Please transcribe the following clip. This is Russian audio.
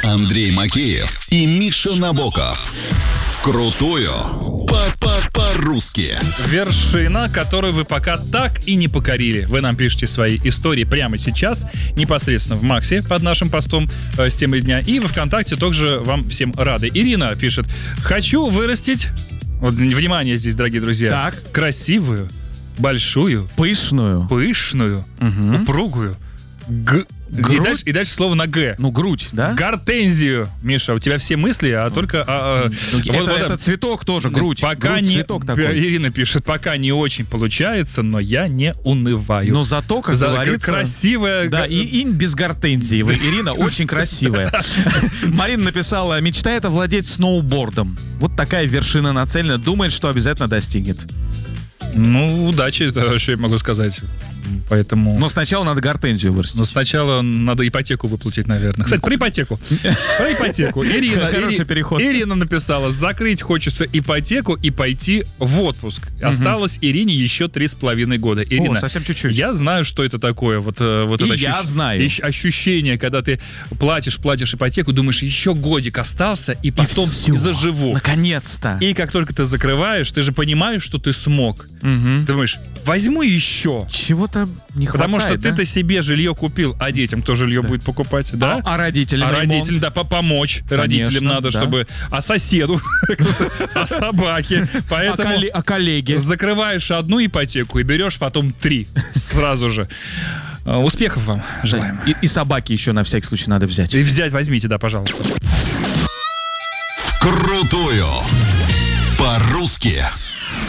Андрей Макеев и Миша Набоков. Вкрутую по-русски. Вершина, которую вы пока так и не покорили. Вы нам пишите свои истории прямо сейчас, непосредственно в Максе под нашим постом с темой дня. И во ВКонтакте также вам всем рады. Ирина пишет: хочу вырастить, вот, внимание здесь, дорогие друзья, Так. красивую, большую, Пышную. упругую, и дальше слово на «г». Ну, грудь, да? Гортензию. Миша, у тебя все мысли, а только... Это цветок тоже, грудь. Пока грудь, не... цветок такой. Ирина пишет, пока не очень получается, но я не унываю. Но зато, как говорится... Красивая... Да, и инь без гортензии. Ирина очень красивая. Марина написала: мечтает овладеть сноубордом. Вот такая вершина нацелена. Думает, что обязательно достигнет. Ну, удачи, это что я могу сказать. Поэтому... Но сначала надо гортензию вырастить. Но сначала надо ипотеку выплатить, наверное. Кстати, про ипотеку. Хороший переход. Ирина написала: закрыть хочется ипотеку и пойти в отпуск. Осталось Ирине еще 3,5 года. Ирина, совсем чуть-чуть. я знаю, что это такое. Вот это я знаю. Ощущение, когда ты платишь ипотеку, думаешь, еще годик остался, и потом заживу. Наконец-то. И как только ты закрываешь, ты же понимаешь, что ты смог. Ты думаешь, возьму еще. Чего-то не хватает, потому что да? ты-то себе жилье купил, а детям кто жилье будет покупать, да? А родителям родителям, да, помочь. Конечно, родителям надо, да. чтобы... А соседу, а собаке. Поэтому А коллеги. закрываешь одну ипотеку и берешь потом 3 сразу же. Успехов вам желаем. И собаки еще на всякий случай надо взять. И возьмите, да, пожалуйста. Вкрутую по-русски.